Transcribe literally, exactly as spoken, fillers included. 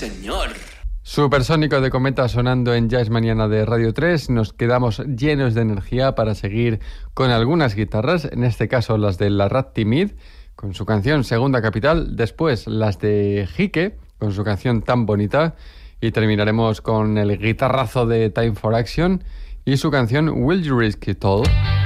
señor. Supersónico de Cometa sonando en Jazz Mañana de Radio tres. Nos quedamos llenos de energía para seguir con algunas guitarras, en este caso las de La Rat Timid, con su canción Segunda Capital, después las de Jique, con su canción Tan Bonita, y terminaremos con el guitarrazo de Time for Action y su canción Will You Risk It All.